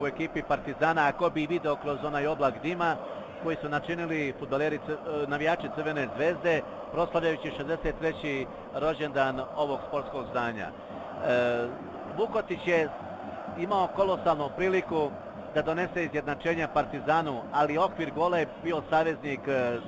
u ekipi Partizana, ako bi video kroz onaj oblak dima koji su načinili navijači Crvene zvezde, proslavljajući 63. rođendan ovog sportskog zdanja. Vukotić je imao kolosalnu priliku da donese izjednačenja Partizanu, ali okvir gola je bio saveznik